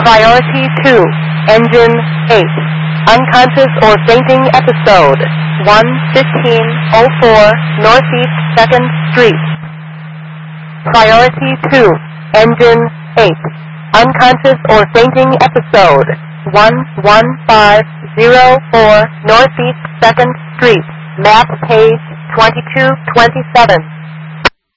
Priority 2, Engine 8. Unconscious or fainting episode. 11504 Northeast 2nd Street. Priority 2, Engine 8. Unconscious or fainting episode. 11504 Northeast 2nd Street. Map page 2227.